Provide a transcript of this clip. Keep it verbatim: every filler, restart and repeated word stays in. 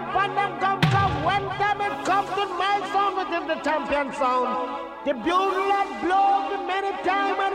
on them come, come. When time it comes to my sound, it is the champion sound. The bugle that blows many times.